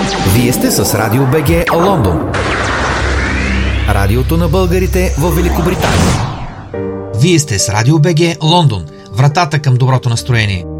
Вие сте с Радио БГ Лондон. Радиото на българите в Великобритания. Вие сте с Радио БГ Лондон. Вратата към доброто настроение.